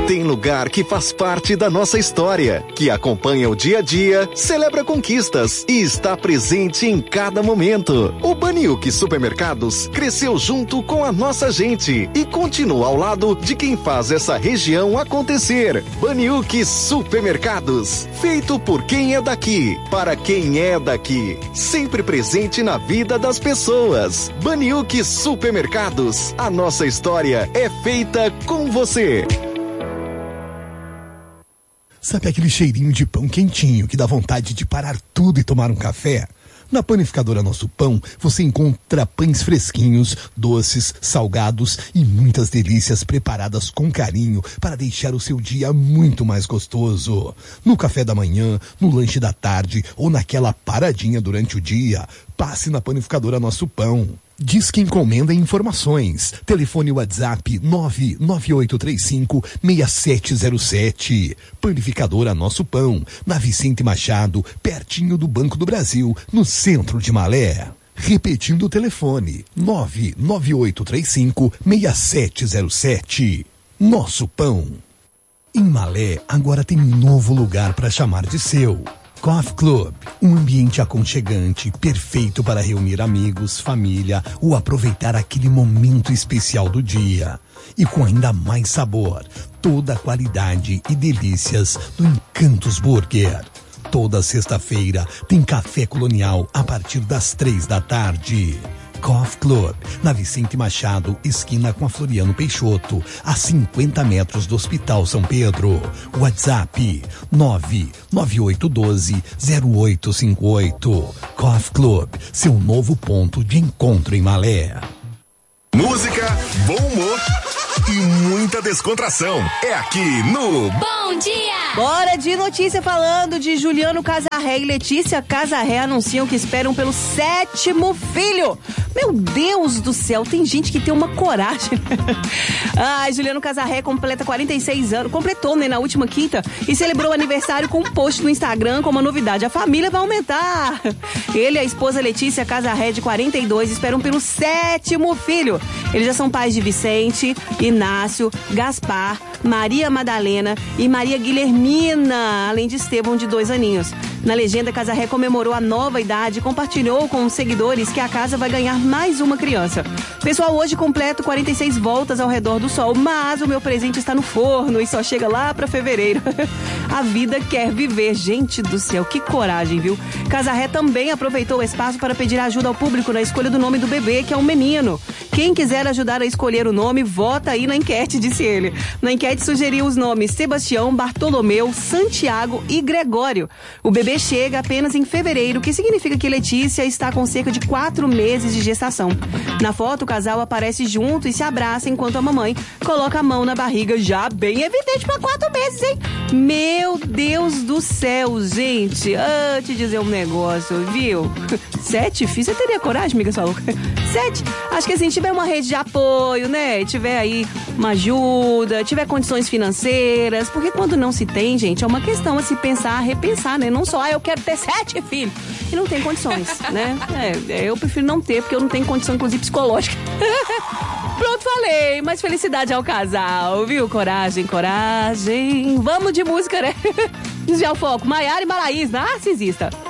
Tem lugar que faz parte da nossa história, que acompanha o dia a dia, celebra conquistas e está presente em cada momento. O Baniuk Supermercados cresceu junto com a nossa gente e continua ao lado de quem faz essa região acontecer. Baniuk Supermercados, feito por quem é daqui, para quem é daqui, sempre presente na vida das pessoas. Baniuk Supermercados, a nossa história é feita com você. Sabe aquele cheirinho de pão quentinho que dá vontade de parar tudo e tomar um café? Na Panificadora Nosso Pão, você encontra pães fresquinhos, doces, salgados e muitas delícias preparadas com carinho para deixar o seu dia muito mais gostoso. No café da manhã, no lanche da tarde ou naquela paradinha durante o dia, passe na Panificadora Nosso Pão. Diz que encomenda informações. Telefone WhatsApp 99835-6707. Panificadora Nosso Pão, na Vicente Machado, pertinho do Banco do Brasil, no centro de Malé. Repetindo o telefone, 99835-6707. Nosso Pão. Em Malé, agora tem um novo lugar para chamar de seu. Coffee Club, um ambiente aconchegante, perfeito para reunir amigos, família ou aproveitar aquele momento especial do dia. E com ainda mais sabor, toda a qualidade e delícias do Encantos Burger. Toda sexta-feira tem café colonial a partir das 3 da tarde. Coffee Club, na Vicente Machado, esquina com a Floriano Peixoto, a 50 metros do Hospital São Pedro. WhatsApp 99812-0858. Coffee Club, seu novo ponto de encontro em Malé. Música, bom humor e muita descontração. É aqui no Bom Dia! Bora de notícia falando de Juliano Casarré e Letícia Casarré anunciam que esperam pelo 7º filho. Meu Deus do céu, tem gente que tem uma coragem. Ai, Juliano Casarré completa 46 anos, completou, né, na última quinta e celebrou o aniversário com um post no Instagram com uma novidade: a família vai aumentar. Ele e a esposa Letícia Casarré, de 42, esperam pelo 7º filho. Eles já são pais de Vicente, Inácio, Gaspar, Maria Madalena e Maria Guilhermina, além de Estevão, de 2 aninhos. Na legenda, Casarré comemorou a nova idade e compartilhou com os seguidores que a casa vai ganhar mais uma criança. Pessoal, hoje completo 46 voltas ao redor do sol, mas o meu presente está no forno e só chega lá para fevereiro. A vida quer viver. Gente do céu, que coragem, viu? Casarré também aproveitou o espaço para pedir ajuda ao público na escolha do nome do bebê, que é um menino. Quem quiser ajudar a escolher o nome, vota aí na enquete, disse ele. Na enquete sugeriu os nomes Sebastião, Bartolomeu, Santiago e Gregório. O bebê chega apenas em fevereiro, o que significa que Letícia está com cerca de 4 meses de gestação. Na foto, o casal aparece junto e se abraça enquanto a mamãe coloca a mão na barriga, já bem evidente para 4 meses, hein? Meu Deus do céu, gente. Te dizer um negócio, viu? 7 filhos, você teria coragem, amiga sua louca? 7? Acho que assim, tiver uma rede de apoio, né? Tiver aí uma ajuda, tiver condições financeiras, porque quando não se tem, gente, é uma questão a se pensar, a repensar, né? Não só, eu quero ter 7 filhos e não tem condições, né? Eu prefiro não ter, porque eu não tenho condição, inclusive, psicológica. Pronto, falei, mas felicidade ao casal, viu? Coragem, coragem. Vamos de música, né? Desviar o foco. Maiara e Maraís, narcisista.